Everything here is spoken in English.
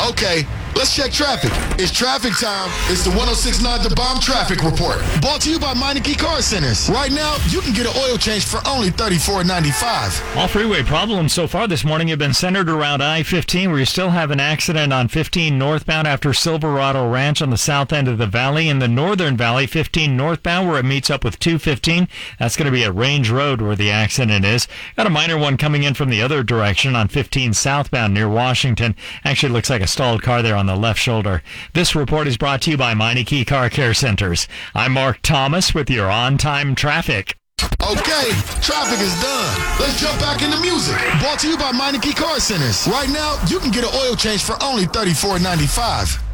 Okay, let's check traffic. It's traffic time. It's the 106.9 The Bomb Traffic Report. Brought to you by Meineke Car Centers. Right now, you can get an oil change for only $34.95. All freeway problems so far this morning have been centered around I-15, where you still have an accident on 15 northbound after Silverado Ranch on the south end of the valley. In the northern valley, 15 northbound, where it meets up with 215. That's going to be at Range Road where the accident is. Got a minor one coming in from the other direction on 15 southbound near Washington. Actually looks like a stalled car there on the left shoulder. This report is brought to you by Meineke Car Care Centers. I'm Mark Thomas with your on-time traffic. Okay, traffic is done. Let's jump back into music. Brought to you by Meineke Car Centers. Right now, you can get an oil change for only $34.95.